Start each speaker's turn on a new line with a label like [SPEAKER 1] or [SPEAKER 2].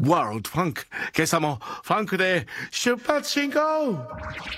[SPEAKER 1] World Funk。今朝もファンクで出発進行。